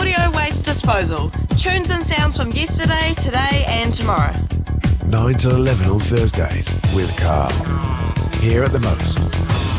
Audio Waste Disposal. Tunes and sounds from yesterday, today and tomorrow. 9 till 11 on Thursdays with Carl. Here at the Most.